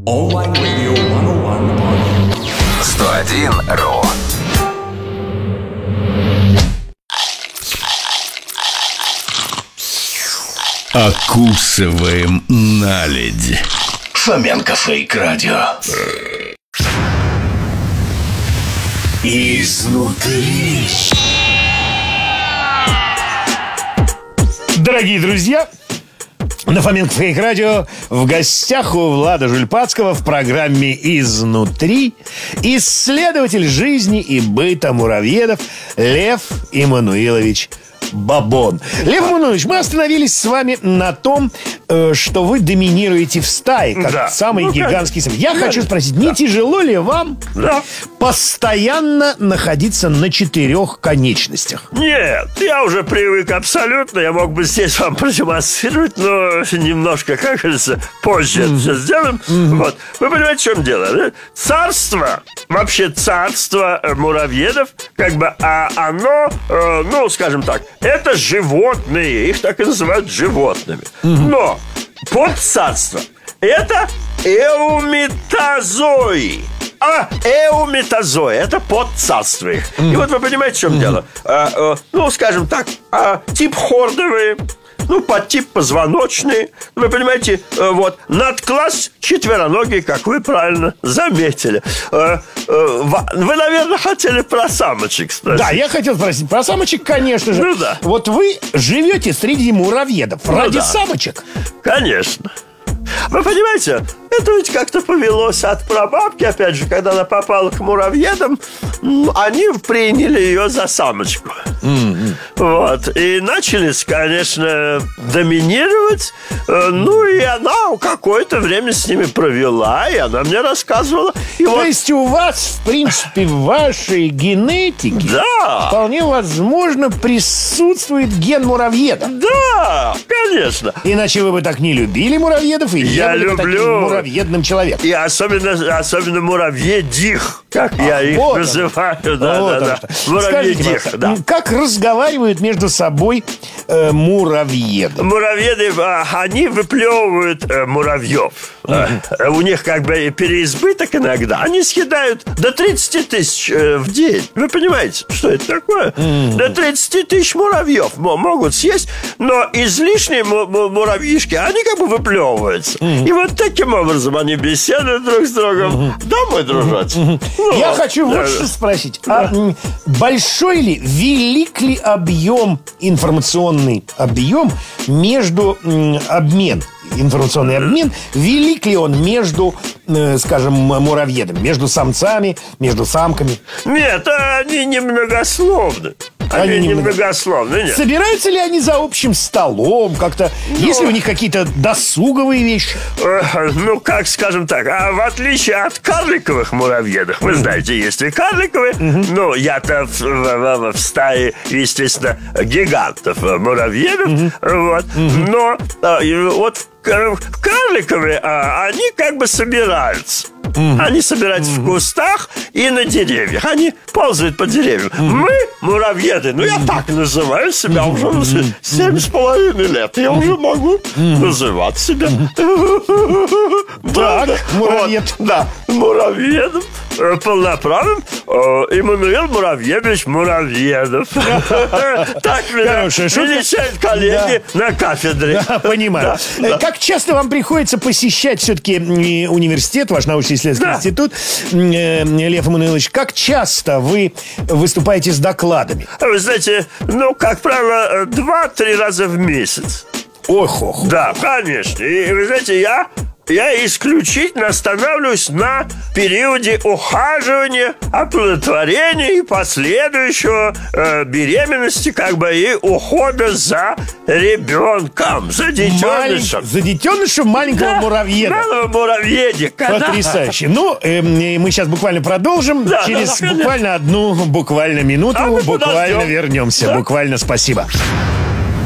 Онлайн Radio 101.ru. Окусываем наледь. Фоменко Фейк Радио. Изнутри. Дорогие друзья, на Фоменко Фейк Радио в гостях у Влада Жульпацкого в программе «Изнутри» исследователь жизни и быта муравьедов Лев Иммануилович Бабон. Лев Иммануилович, мы остановились с вами на том, что вы доминируете в стае, как самый гигантский самец. Я хочу спросить, не тяжело ли вам постоянно находиться на 4 конечностях? Нет, я уже привык абсолютно. Я мог бы здесь вам продемонстрировать, но немножко, как говорится, позже это все сделаем. Вот. Вы понимаете, в чем дело? Да? Царство, вообще царство муравьедов, как бы, оно, ну, скажем так, это животные, их так и называют животными. Но подцарство — это эуметазои. Эуметазои — это подцарство их. И вот вы понимаете, в чем дело? Ну, скажем так, тип хордовые, ну, подтип позвоночные. Вы понимаете, вот, надкласс четвероногий, как вы правильно заметили. Вы, наверное, хотели про самочек спросить. Да, я хотел спросить про самочек, конечно же. Ну да. Вот вы живете среди муравьедов ради самочек. Конечно. Вы понимаете, это ведь как-то повелось от прабабки, опять же, когда она попала к муравьедам, они приняли ее за самочку. Вот. И начали, конечно, доминировать. Ну, и она какое-то время с ними провела, и она мне рассказывала. И То вот... есть у вас, в принципе, в вашей генетике вполне возможно присутствует ген муравьеда. Да, конечно. Иначе вы бы так не любили муравьедов и Я не были бы люблю. таким муравьедным человеком. И особенно муравьедих, как я их вот называю. Вот Да. Скажите, Муравьедих, пожалуйста, да. как разговаривают между собой муравьеды? Муравьеды, они выплевывают муравьев. У них как бы переизбыток иногда. Они съедают до 30 тысяч в день. Вы понимаете, что это такое? До 30 тысяч муравьев могут съесть, но излишние муравьишки, они как бы выплевываются. И вот таким образом они беседуют друг с другом. Да, мой дружок? Я хочу вот что спросить. Большой ли, велик ли информационный объем между информационный обмен, велик ли он между, скажем, муравьедами, между самцами, между самками? Нет, они немногословны. Они немногословны, нет. Собираются ли они за общим столом как-то? Есть ли у них какие-то досуговые вещи? Ну, как скажем так, в отличие от карликовых муравьедов, вы знаете, есть и карликовые, ну, я-то в стае, естественно, гигантов муравьедов, вот, но вот карликовые, они как бы собираются. Они собираются в кустах и на деревьях. Они ползают по деревьям. Мы, муравьеды, ну я так называю себя уже 7,5 лет. Я уже могу называть себя. Так, муравьед. Да, муравьедом полноправным Иммануил Муравьевич Муравьедов. Так меня величают коллеги на кафедре. Понимаю. Как часто вам приходится посещать все-таки университет, ваш научно-исследовательский институт, Лев Иммануилович, как часто вы выступаете с докладами? Вы знаете, ну, как правило, 2-3 раза в месяц. Ох. Да, конечно. И вы знаете, я исключительно останавливаюсь на периоде ухаживания, оплодотворения и последующего беременности, как бы, и ухода за ребенком, за детенышем. За детенышем маленького муравьеда. Малого муравьедика. Потрясающе. Ну, мы сейчас буквально продолжим. Через буквально одну минуту буквально подождем. вернемся. Да. Буквально спасибо.